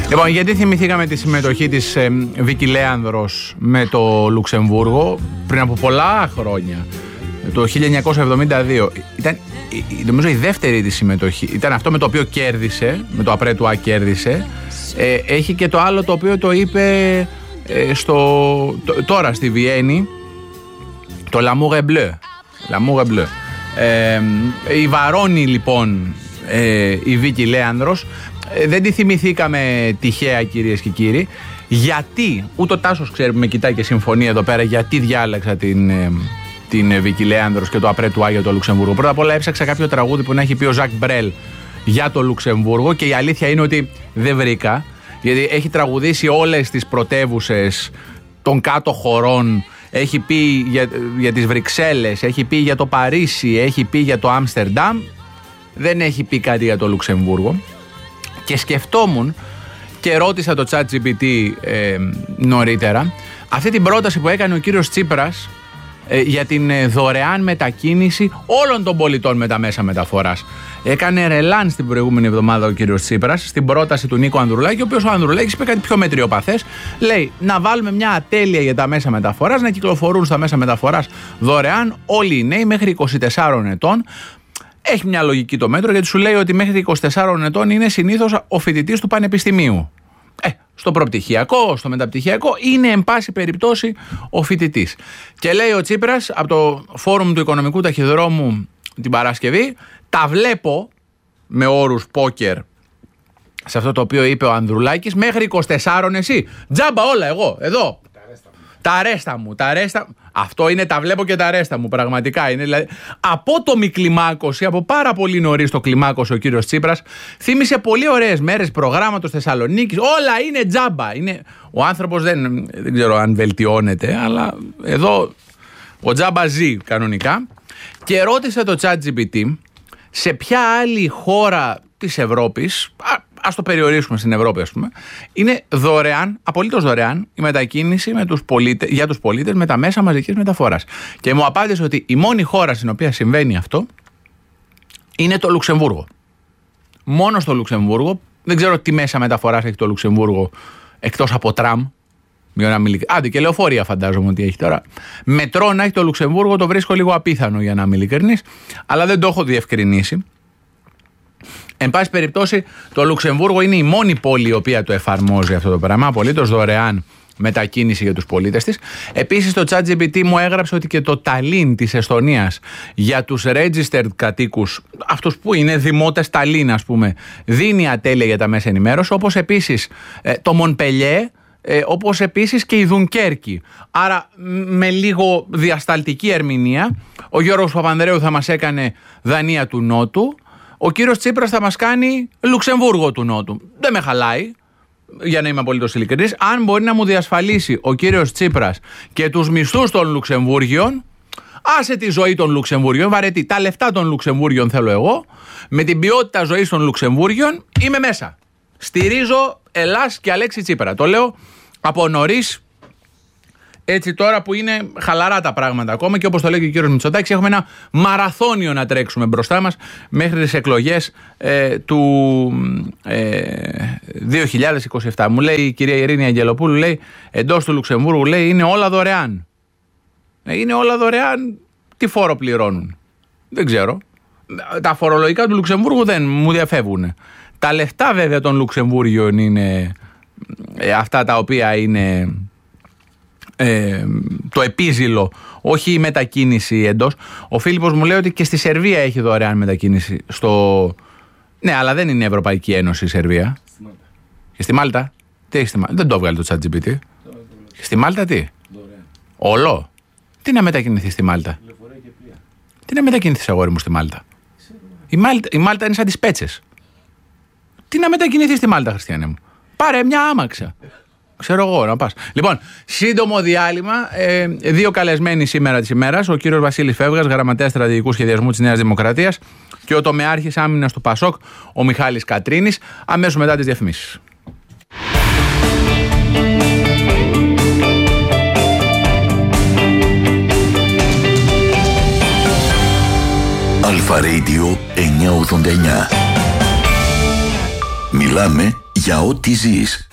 Λοιπόν, γιατί θυμηθήκαμε τη συμμετοχή της Βίκη Λέανδρος με το Λουξεμβούργο πριν από πολλά χρόνια, το 1972. Ήταν, νομίζω, η δεύτερη της συμμετοχή. Ήταν αυτό με το οποίο κέρδισε, με το après toi κέρδισε. Έχει και το άλλο το οποίο το είπε τώρα στη Βιέννη, το L'amour est bleu. L'amour est bleu. Η Βαρώνη λοιπόν, η Βίκη Λέανδρος, δεν τη θυμηθήκαμε τυχαία, κυρίες και κύριοι. Γιατί, ούτε ο Τάσος ξέρει που με κοιτάει και συμφωνεί εδώ πέρα, γιατί διάλεξα την Βίκη Λέανδρος και το après toi για το Λουξεμβούργο. Πρώτα απ' όλα έψαξα κάποιο τραγούδι που να έχει πει ο Ζακ Μπρέλ για το Λουξεμβούργο και η αλήθεια είναι ότι δεν βρήκα, γιατί έχει τραγουδήσει όλες τις πρωτεύουσες των κάτω χωρών. Έχει πει για τις Βρυξέλλες, έχει πει για το Παρίσι, έχει πει για το Άμστερνταμ. Δεν έχει πει κάτι για το Λουξεμβούργο. Και σκεφτόμουν και ρώτησα το ChatGPT νωρίτερα αυτή την πρόταση που έκανε ο κύριος Τσίπρας για την δωρεάν μετακίνηση όλων των πολιτών με τα μέσα μεταφοράς. Έκανε ρελάν στην προηγούμενη εβδομάδα ο κύριος Τσίπρας στην πρόταση του Νίκο Ανδρουλάκη, ο οποίος ο Ανδρουλάκης είπε κάτι πιο μετριοπαθές. Λέει να βάλουμε μια ατέλεια για τα μέσα μεταφοράς, να κυκλοφορούν στα μέσα μεταφοράς δωρεάν όλοι οι νέοι μέχρι 24 ετών. Έχει μια λογική το μέτρο, γιατί σου λέει ότι μέχρι 24 ετών είναι συνήθως ο φοιτητής του πανεπιστημίου. Στο προπτυχιακό, στο μεταπτυχιακό είναι εν πάση περιπτώσει ο φοιτητής. Και λέει ο Τσίπρας από το φόρουμ του Οικονομικού Ταχυδρόμου την Παρασκευή, τα βλέπω με όρους πόκερ σε αυτό το οποίο είπε ο Ανδρουλάκης, μέχρι 24 εσύ. Τζάμπα όλα εγώ, εδώ. Τα ρέστα μου. Αυτό είναι, τα βλέπω και τα ρέστα μου. Πραγματικά είναι. Δηλαδή, απότομη κλιμάκωση, από πάρα πολύ νωρίς το κλιμάκωσε ο κύριος Τσίπρας. Θύμισε πολύ ωραίες μέρες προγράμματος Θεσσαλονίκης. Όλα είναι τζάμπα. Ο άνθρωπος δεν ξέρω αν βελτιώνεται, αλλά εδώ ο τζάμπα ζει κανονικά. Και ρώτησε το ChatGPT σε ποια άλλη χώρα της Ευρώπης, ας το περιορίσουμε στην Ευρώπη ας πούμε, είναι δωρεάν, απολύτως δωρεάν η μετακίνηση για τους πολίτες με τα μέσα μαζικής μεταφοράς. Και μου απάντησε ότι η μόνη χώρα στην οποία συμβαίνει αυτό είναι το Λουξεμβούργο. Μόνο στο Λουξεμβούργο. Δεν ξέρω τι μέσα μεταφοράς έχει το Λουξεμβούργο εκτός από τραμ. Άντε και λεωφορεία φαντάζομαι ότι έχει τώρα. Μετρό να έχει το Λουξεμβούργο το βρίσκω λίγο απίθανο, για να είμαι ειλικρινής, αλλά δεν το έχω διευκρινίσει. Εν πάση περιπτώσει, το Λουξεμβούργο είναι η μόνη πόλη η οποία το εφαρμόζει αυτό το πράγμα, απολύτως δωρεάν μετακίνηση για τους πολίτες της. Επίσης, το ChatGPT μου έγραψε ότι και το Ταλίν της Εστονίας για τους registered κατοίκους, αυτούς που είναι δημότες Ταλίν, ας πούμε, δίνει ατέλεια για τα μέσα ενημέρωσης, όπως επίσης το Μονπελιέ, όπως επίσης και η Δουνκέρκη. Άρα, με λίγο διασταλτική ερμηνεία, ο Γιώργος Παπανδρέου θα μας έκανε Δανία του Νότου. Ο κύριος Τσίπρας θα μας κάνει Λουξεμβούργο του Νότου. Δεν με χαλάει, για να είμαι απολύτως ειλικρινής. Αν μπορεί να μου διασφαλίσει ο κύριος Τσίπρας και τους μισθούς των Λουξεμβούργιων, άσε τη ζωή των Λουξεμβούργιων, βαρετή. Τα λεφτά των Λουξεμβούργιων θέλω εγώ, με την ποιότητα ζωής των Λουξεμβούργιων είμαι μέσα. Στηρίζω Ελλάς και Αλέξη Τσίπρα. Το λέω από νωρίς. Έτσι τώρα που είναι χαλαρά τα πράγματα ακόμα, και όπως το λέει και ο κύριος Μητσοτάκης, έχουμε ένα μαραθώνιο να τρέξουμε μπροστά μας μέχρι τις εκλογές του 2027. Μου λέει η κυρία Ειρήνη Αγγελοπούλου, λέει, εντός του Λουξεμβούργου, λέει, είναι όλα δωρεάν. Είναι όλα δωρεάν, τι φόρο πληρώνουν? Δεν ξέρω. Τα φορολογικά του Λουξεμβούργου δεν μου διαφεύγουν. Τα λεφτά βέβαια των Λουξεμβούργιων είναι αυτά τα οποία είναι το επίζηλο, όχι η μετακίνηση εντός. Ο Φίλιππος μου λέει ότι και στη Σερβία έχει δωρεάν μετακίνηση. Ναι, αλλά δεν είναι Ευρωπαϊκή Ένωση η Σερβία. Στη Μάλτα. Και στη Μάλτα? Τι έχει στη Μάλτα? Δεν το έβγαλε το ChatGPT. Στη Μάλτα τι? Δωρεάν. Όλο? Τι να μετακινηθεί στη Μάλτα? Και πλοία. Τι να μετακινηθεί, αγόρι μου, στη Μάλτα? Η Μάλτα είναι σαν τις Πέτσες. Τι να μετακινηθεί στη Μάλτα, Χριστιανέ μου? Πάρε μια άμαξα. Ξέρω εγώ να πας. Λοιπόν, σύντομο διάλειμμα. Δύο καλεσμένοι σήμερα της ημέρας. Ο κύριος Βασίλης Φεύγας, γραμματέας στρατηγικού σχεδιασμού της Νέας Δημοκρατίας, και ο τομεάρχης άμυνας του ΠΑΣΟΚ, ο Μιχάλης Κατρίνης, αμέσως μετά τις διαφημίσεις. Αλφα Radio 989. Μιλάμε για ό,τι ζεις.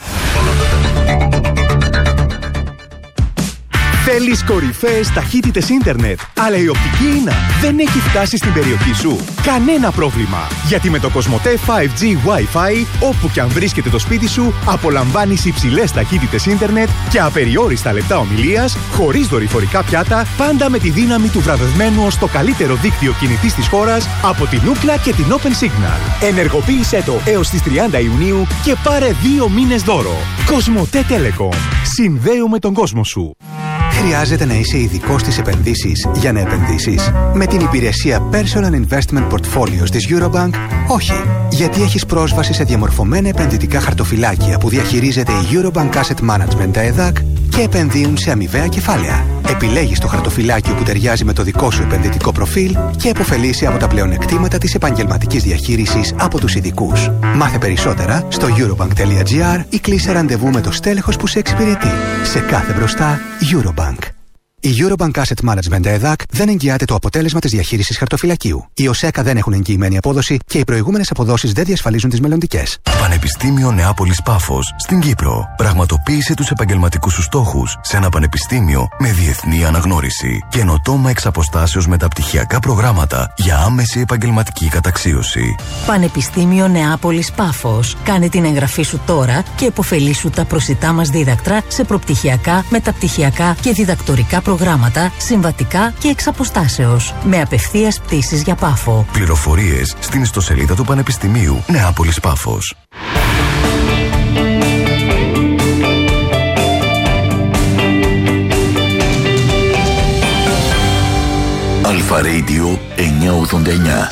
Θέλεις κορυφαίες ταχύτητες ίντερνετ, αλλά η οπτική ίνα δεν έχει φτάσει στην περιοχή σου? Κανένα πρόβλημα, γιατί με το Κοσμοτέ 5G Wi-Fi, όπου και αν βρίσκεται το σπίτι σου, απολαμβάνεις υψηλές ταχύτητες ίντερνετ και απεριόριστα λεπτά ομιλίας, χωρίς δορυφορικά πιάτα, πάντα με τη δύναμη του βραβευμένου ως το καλύτερο δίκτυο κινητής της χώρας από την Ookla και την Open Signal. Ενεργοποίησέ το έως τις 30 Ιουνίου και πάρε 2 μήνες δώρο. Κοσμοτέ Telecom. Συνδέουμε τον κόσμο σου. Χρειάζεται να είσαι ειδικός στις επενδύσεις για να επενδύσεις? Με την υπηρεσία Personal Investment Portfolios της Eurobank, όχι. Γιατί έχεις πρόσβαση σε διαμορφωμένα επενδυτικά χαρτοφυλάκια που διαχειρίζεται η Eurobank Asset Management, τα ΕΔΑΚ, και επενδύουν σε αμοιβαία κεφάλαια. Επιλέγεις το χαρτοφυλάκιο που ταιριάζει με το δικό σου επενδυτικό προφίλ και επωφελείσαι από τα πλεονεκτήματα της επαγγελματικής διαχείρισης από τους ειδικούς. Μάθε περισσότερα στο eurobank.gr ή κλείσε ραντεβού με το στέλεχος που σε εξυπηρετεί. Σε κάθε μπροστά, Eurobank. Η Eurobank Asset Management ΕΔΑΚ δεν εγγυάται το αποτέλεσμα της διαχείρισης χαρτοφυλακίου. Οι ΟΣΕΚΑ δεν έχουν εγγυημένη απόδοση και οι προηγούμενες αποδόσεις δεν διασφαλίζουν τις μελλοντικές. Πανεπιστήμιο Νεάπολης Πάφος στην Κύπρο. Πραγματοποίησε τους επαγγελματικούς σου στόχους σε ένα πανεπιστήμιο με διεθνή αναγνώριση. Καινοτόμα εξ αποστάσεως μεταπτυχιακά προγράμματα για άμεση επαγγελματική καταξίωση. Πανεπιστήμιο Νεάπολης Πάφος. Κάνε την εγγραφή σου τώρα και επωφελήσου τα προσιτά μας δίδακτρα σε προπτυχιακά, μεταπτυχιακά και διδακτορικά προγράμματα, συμβατικά και εξ αποστάσεως. Με απευθείας πτήσεις για Πάφο. Πληροφορίες στην ιστοσελίδα του Πανεπιστημίου Νεάπολης Πάφος. Αλφα Radio 989.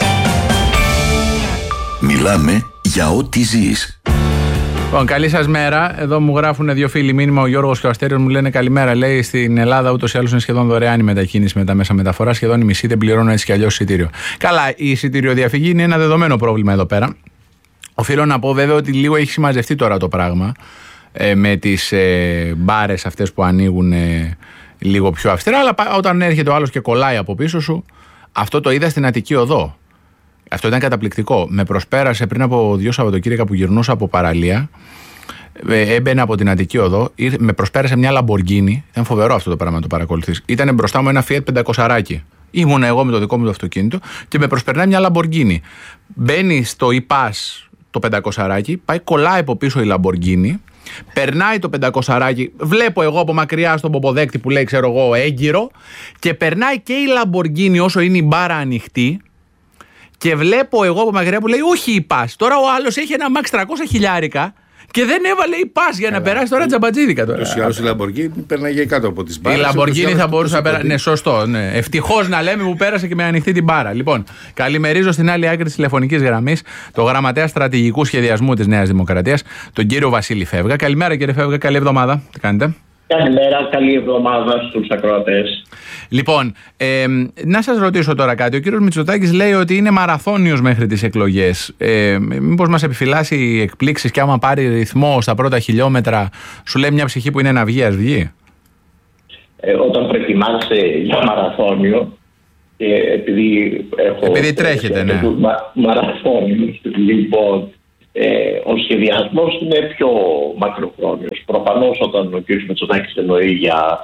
Μιλάμε για ό,τι ζεις. Λοιπόν, καλή σας μέρα. Εδώ μου γράφουν 2 φίλοι μήνυμα. Ο Γιώργος και ο Αστέριος μου λένε καλημέρα. Λέει στην Ελλάδα ούτως ή άλλως είναι σχεδόν δωρεάν η μετακίνηση με τα μέσα μεταφορά. Σχεδόν η μισή δεν πληρώνουν έτσι κι αλλιώς εισιτήριο. Καλά, η εισιτηριοδιαφυγή είναι ένα δεδομένο πρόβλημα εδώ πέρα. Οφείλω να πω βέβαια ότι λίγο έχει συμμαζευτεί τώρα το πράγμα με τις μπάρες αυτές που ανοίγουν λίγο πιο αυστηρά. Αλλά όταν έρχεται ο άλλος και κολλάει από πίσω σου, αυτό το είδα στην Αττική Οδό. Αυτό ήταν καταπληκτικό. Με προσπέρασε πριν από 2 Σαββατοκύριακα που γυρνούσα από παραλία. Έμπαινε από την Αττική Οδό. Με προσπέρασε μια Λαμποργκίνη. Ήταν φοβερό αυτό το πράγμα να το παρακολουθείς. Ήταν μπροστά μου ένα Fiat 500. Ήμουνα εγώ με το δικό μου το αυτοκίνητο και με προσπερνάει μια Λαμποργκίνη. Μπαίνει στο e-pass το 500, πάει, κολλάει από πίσω η Λαμποργκίνη. Περνάει το 500, βλέπω εγώ από μακριά στον ποποδέκτη που λέει, ξέρω εγώ, έγκυρο. Και περνάει και η Λαμποργκίνη όσο είναι η μπάρα ανοιχτή. Και βλέπω εγώ από μακριά που λέει όχι η πας. Τώρα ο άλλος έχει ένα Max 300 χιλιάρικα και δεν έβαλε η πας για να περάσει τώρα τζαμπατζίδικα. Ούτως ή άλλως η Λαμποργκίνη πέρναγε κάτω από τις μπάρες. Η Λαμποργκίνη θα μπορούσε να περάσει. Ναι, σωστό. Ναι. Ευτυχώς να λέμε που πέρασε και με ανοιχτή την μπάρα. Λοιπόν, καλημερίζω στην άλλη άκρη της τηλεφωνικής γραμμής το γραμματέα στρατηγικού σχεδιασμού της Νέας Δημοκρατίας, τον κύριο Βασίλη Φεύγα. Καλημέρα κύριε Φεύγα, καλή εβδομάδα. Τι κάνετε? Καλημέρα, καλή εβδομάδα στους ακροατές. Λοιπόν, να σας ρωτήσω τώρα κάτι. Ο κύριος Μητσοτάκης λέει ότι είναι μαραθώνιος μέχρι τις εκλογές. Μήπως μας επιφυλάσσει εκπλήξεις και άμα πάρει ρυθμό στα πρώτα χιλιόμετρα, σου λέει μια ψυχή που είναι να βγει, ας βγει? Όταν προετοιμάσαι για μαραθώνιο, επειδή τρέχετε, ναι. Μαραθώνιος, λοιπόν, ο σχεδιασμός είναι πιο μακροχρόνιος. Προφανώς όταν ο κ. Μητσοτάκης εννοεί για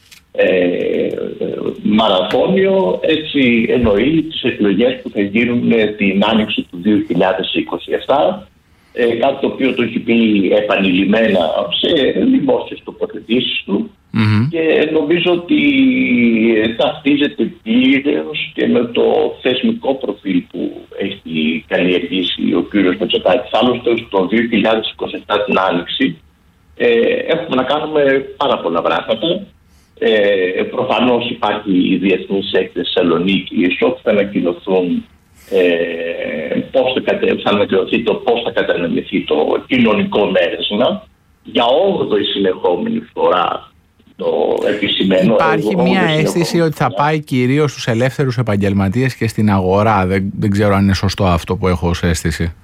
μαραθώνιο, έτσι εννοεί τις εκλογές που θα γίνουν την άνοιξη του 2027, κάτι το οποίο το έχει πει επανειλημμένα σε δημόσιες τοποθετήσεις του. Και νομίζω ότι ταυτίζεται πλήρως και με το θεσμικό προφίλ που έχει καλλιεργήσει ο κ. Μητσοτάκης. Άλλωστε, το 2027 την άνοιξη έχουμε να κάνουμε πάρα πολλά πράγματα. Προφανώς υπάρχει η Διεθνής Έκθεση Θεσσαλονίκης, όπου θα ανακοινωθούν πώς θα κατανεμηθεί το κοινωνικό μέρεσμα για 8η συνεχόμενη φορά. Υπάρχει μια αίσθηση ότι θα πάει κυρίως στους ελεύθερους επαγγελματίες και στην αγορά. Δεν ξέρω αν είναι σωστό αυτό που έχω ως αίσθηση.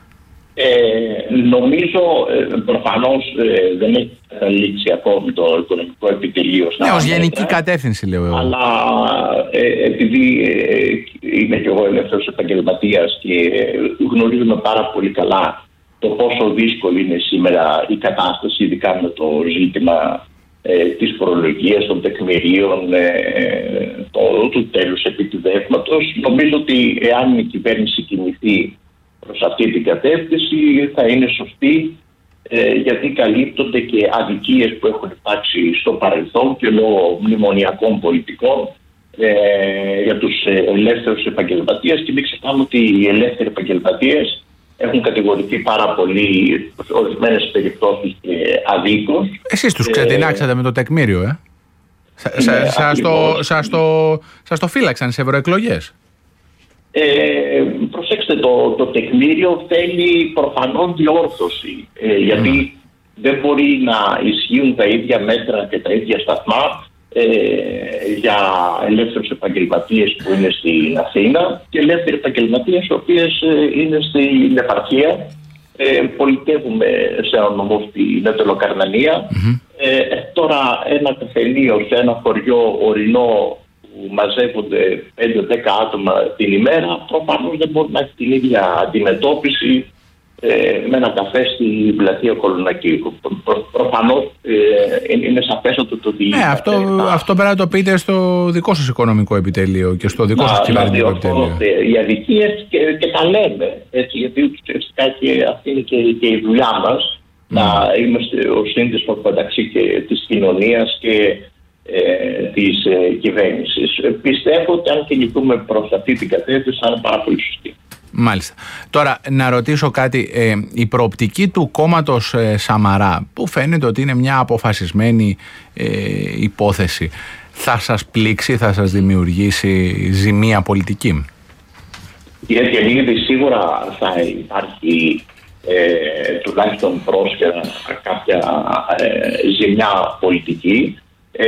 Νομίζω προφανώς δεν έχει καταλήξει ακόμη το οικονομικό επιτελείο. Ναι, ως γενική κατεύθυνση λέω εγώ. Αλλά επειδή είμαι και εγώ ελεύθερος επαγγελματίας και γνωρίζουμε πάρα πολύ καλά το πόσο δύσκολη είναι σήμερα η κατάσταση, ειδικά με το ζήτημα της φορολογίας, των τεκμηρίων, του τέλους επιδεύματος. Νομίζω ότι εάν η κυβέρνηση κινηθεί προς αυτή την κατεύθυνση θα είναι σωστή, γιατί καλύπτονται και αδικίες που έχουν υπάρξει στο παρελθόν και λόγω μνημονιακών πολιτικών για τους ελεύθερους επαγγελματίες, και μην ξεχνάμε ότι οι ελεύθεροι επαγγελματίες έχουν κατηγορηθεί πάρα πολύ σε ορισμένες περιπτώσεις και αδίκως. Εσείς τους ξετινάξατε με το τεκμήριο, Σας το φύλαξαν σε ευρωεκλογές. Προσέξτε, το τεκμήριο θέλει προφανώς διόρθωση, γιατί δεν μπορεί να ισχύουν τα ίδια μέτρα και τα ίδια σταθμά για ελεύθερους επαγγελματίες που είναι στην Αθήνα και ελεύθεροι επαγγελματίες οι οποίες είναι στην επαρχία. Πολιτεύουμε σε ένα νομό στην Νοτιοκαρνανία. Τώρα ένα καφενείο σε ένα χωριό ορεινό που μαζεύονται 5-10 άτομα την ημέρα, προφανώς δεν μπορεί να έχει την ίδια αντιμετώπιση με ένα καφέ στη πλατεία Κολονακίου. Προφανώς είναι σαφέστατο το ότι... αυτό πρέπει να το πείτε στο δικό σας οικονομικό επιτελείο και στο δικό σας κυβερνητικό επιτελείο. Οι αδικίες και τα λέμε, έτσι, γιατί ουσιαστικά και αυτή είναι και η δουλειά μας, να είμαστε ο σύνδεσμος μεταξύ και της κοινωνίας και της κυβέρνησης. Πιστεύω ότι αν κινηθούμε προς αυτή την κατεύθυνση θα είναι πάρα πολύ σωστή. Μάλιστα. Τώρα να ρωτήσω κάτι. Η προοπτική του κόμματος Σαμαρά, που φαίνεται ότι είναι μια αποφασισμένη υπόθεση, θα σας πλήξει, θα σας δημιουργήσει ζημία πολιτική? Κύριε Κελίδη, σίγουρα θα υπάρχει τουλάχιστον πρόσφαιρα κάποια ζημιά πολιτική,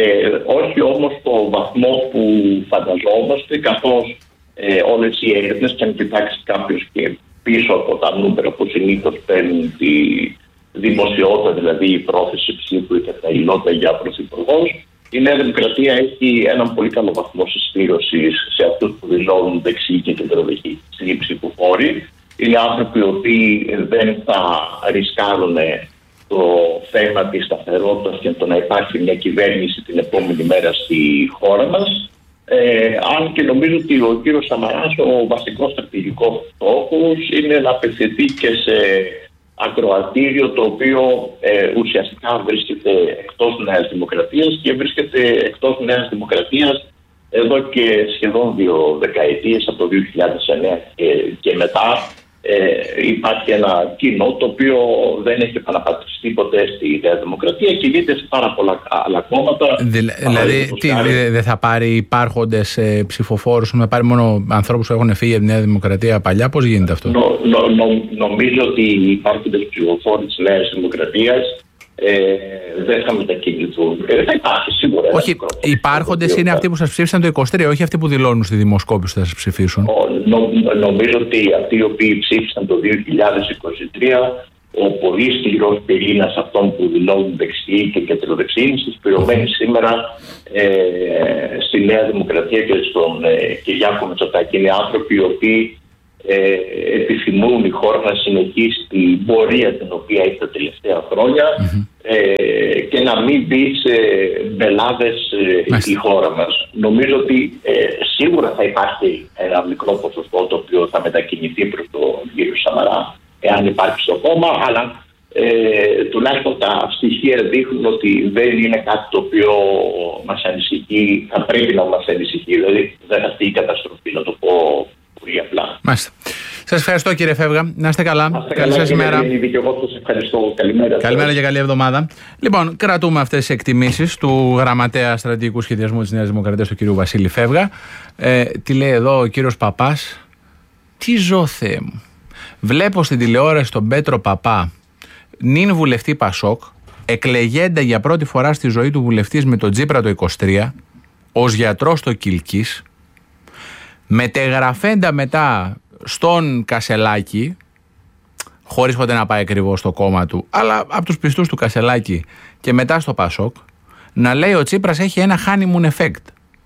όχι όμως στο βαθμό που φανταζόμαστε, καθώς όλες οι έρευνες, και αν κοιτάξει κάποιος και πίσω από τα νούμερα που συνήθως παίρνουν τη δημοσιότητα, δηλαδή η πρόθεση ψήφου ή καταλληλότητα για πρωθυπουργός, η Νέα Δημοκρατία έχει έναν πολύ καλό βαθμό συσπήρωσης σε αυτούς που δηλώνουν δεξιοί και κεντροδεξιοί ψηφοφόροι. Είναι άνθρωποι οι οποίοι δεν θα ρισκάρουν το θέμα της σταθερότητας και το να υπάρχει μια κυβέρνηση την επόμενη μέρα στη χώρα μας. Αν και νομίζω ότι ο κύριος Σαμαράς, ο βασικός στρατηγικός στόχος είναι να απευθυνθεί και σε ακροατήριο το οποίο ουσιαστικά βρίσκεται εκτός Νέας Δημοκρατίας, και βρίσκεται εκτός Νέας Δημοκρατίας εδώ και σχεδόν 2 δεκαετίες, από το 2009 και μετά. Υπάρχει ένα κοινό το οποίο δεν έχει επαναπατριστεί ποτέ στη Νέα Δημοκρατία, κινείται σε πάρα πολλά άλλα κόμματα. Δηλαδή, δεν θα πάρει υπάρχοντες ψηφοφόρους, θα πάρει μόνο ανθρώπους που έχουν φύγει από τη Νέα Δημοκρατία παλιά? Πώς γίνεται αυτό? Νομίζω ότι οι υπάρχοντες ψηφοφόροι της Νέας Δημοκρατίας δεν θα μετακινηθούν. Θα υπάρχει σίγουρα. Όχι, οι υπάρχοντες είναι αυτοί που σας ψήφισαν το 23, όχι αυτοί που δηλώνουν στη δημοσκόπηση ότι θα σας ψηφίσουν. Νομίζω ότι αυτοί οι οποίοι ψήφισαν το 2023, ο πολύ σκληρός πυρήνας αυτών που δηλώνουν δεξιοί και κεντροδεξιοί, είναι συσπηρωμένοι σήμερα στη Νέα Δημοκρατία και στον Κυριάκο Μητσοτάκη. Είναι άνθρωποι οι οποίοι επιθυμούν η χώρα να συνεχίσει την πορεία την οποία έχει τα τελευταία χρόνια και να μην μπει σε μπελάδες η χώρα μας. Νομίζω ότι σίγουρα θα υπάρχει ένα μικρό ποσοστό το οποίο θα μετακινηθεί προς τον κύριο Σαμαρά, εάν υπάρχει στο κόμμα, αλλά τουλάχιστον τα στοιχεία δείχνουν ότι δεν είναι κάτι το οποίο μας ανησυχεί, θα πρέπει να μας ανησυχεί, δηλαδή δεν αυτή η καταστροφή, να το πω πολύ απλά. Μάλιστα. Σας ευχαριστώ, κύριε Φεύγα. Να είστε καλά. Καλή σας ημέρα. Καλημέρα και καλή εβδομάδα. Λοιπόν, κρατούμε αυτές τις εκτιμήσεις του γραμματέα στρατηγικού σχεδιασμού της Νέας Δημοκρατίας, του κύριου Βασίλη Φεύγα. Τι λέει εδώ ο κύριος Παπάς? Τι ζω, Θεέ μου. Βλέπω στην τηλεόραση τον Πέτρο Παπά, νυν βουλευτή Πασόκ, εκλεγέντα για πρώτη φορά στη ζωή του βουλευτής με τον Τσίπρα το 23, ως γιατρός στο Κιλκής, μετεγραφέντα μετά στον Κασελάκη, χωρίς ποτέ να πάει ακριβώς στο κόμμα του, αλλά από τους πιστούς του Κασελάκη, και μετά στο Πασόκ, να λέει ο Τσίπρας έχει ένα honeymoon effect.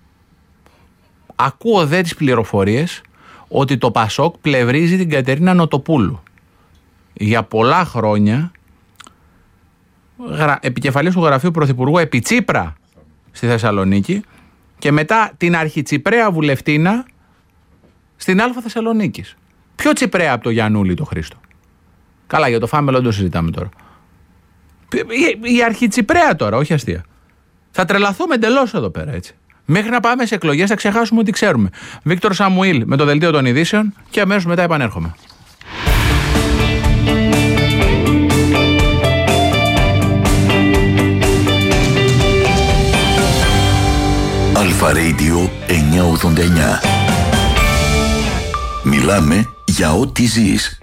Ακούω δε τις πληροφορίες ότι το Πασόκ πλευρίζει την Κατερίνα Νοτοπούλου. για πολλά χρόνια επικεφαλής του γραφείου Πρωθυπουργού επί Τσίπρα στη Θεσσαλονίκη και μετά την αρχιτσιπραία βουλευτίνα στην Α Θεσσαλονίκης. Πιο τσιπραία από το Γιαννούλη το Χρήστο. Καλά, για το Φάμελο δεν το συζητάμε τώρα. Η αρχιτσιπραία τώρα, όχι αστεία. Θα τρελαθούμε εντελώς εδώ πέρα, έτσι. Μέχρι να πάμε σε εκλογές θα ξεχάσουμε ό,τι ξέρουμε. Βίκτορ Σαμουήλ με το δελτίο των ειδήσεων και αμέσως μετά επανέρχομαι. Αλφα Radio 989. Μιλάμε για ό,τι ζεις.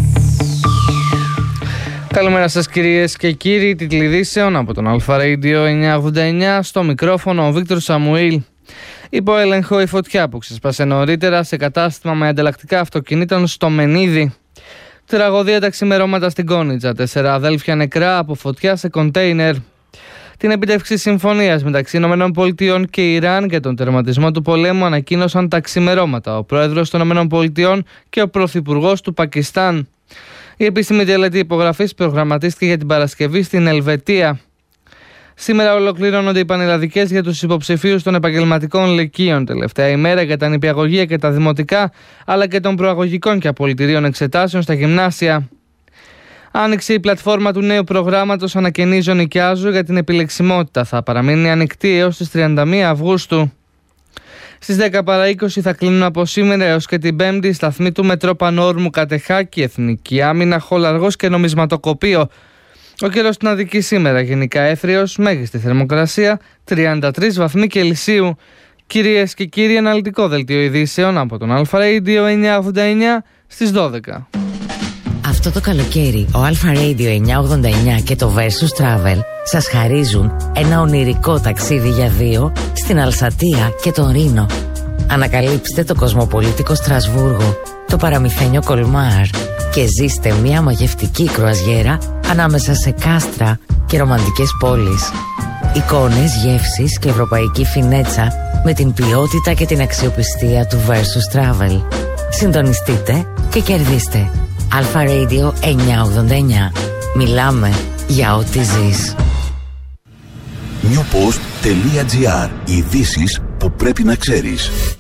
Καλημέρα σας κυρίες και κύριοι, τίτλοι ειδήσεων από τον Αλφα Radio 989. Στο μικρόφωνο ο Βίκτορ Σαμουήλ. Υπό έλεγχο η φωτιά που ξεσπάσε νωρίτερα σε κατάστημα με ανταλλακτικά αυτοκινήτων στο Μενίδη. Τραγωδία τα ξημερώματα στην Κόνιτζα. 4 αδέλφια νεκρά από φωτιά σε κοντέινερ. Την επιτεύξη συμφωνίας μεταξύ ΗΠΑ και Ιράν για τον τερματισμό του πολέμου ανακοίνωσαν τα ξημερώματα ο πρόεδρος των ΗΠΑ και ο πρωθυπουργός του Πακιστάν. Η επίσημη τελετή υπογραφής προγραμματίστηκε για την Παρασκευή στην Ελβετία. Σήμερα ολοκληρώνονται οι πανελλαδικές για τους υποψηφίους των επαγγελματικών λυκείων. Τελευταία ημέρα για τα νηπιαγωγεία και τα δημοτικά, αλλά και των προαγωγικών και απολυτηρίων εξετάσεων στα γυμνάσια. Άνοιξε η πλατφόρμα του νέου προγράμματος Ανακαινίζω Νοικιάζω για την επιλεξιμότητα. Θα παραμείνει ανοιχτή έως τις 31 Αυγούστου. Στις 10 παρά 20 θα κλείνουν από σήμερα έως και την Πέμπτη σταθμοί του Μετρό Πανόρμου Κατεχάκη, Εθνική Άμυνα, Χολαργός και Νομισματοκοπείο. Ο καιρός στην Αττική σήμερα γενικά έθριος, μέγιστη θερμοκρασία 33 βαθμοί Κελσίου. Κυρίες και κύριοι, αναλυτικό δελτίο ειδήσεων από τον Αλφα Radio 989 στις 12. Αυτό το καλοκαίρι ο Αλφα Radio 989 και το Versus Travel σας χαρίζουν ένα ονειρικό ταξίδι για δύο στην Αλσατία και τον Ρήνο. Ανακαλύψτε το κοσμοπολίτικο Στρασβούργο, το παραμυθένιο Κολμάρ και ζήστε μια μαγευτική κρουαζιέρα ανάμεσα σε κάστρα και ρομαντικές πόλεις. Εικόνες, γεύσεις και ευρωπαϊκή φινέτσα με την ποιότητα και την αξιοπιστία του Versus Travel. Συντονιστείτε και κερδίστε. Αλφα Radio 989. Μιλάμε για ό,τι ζεις. Newpost.gr. Ειδήσεις που πρέπει να ξέρεις.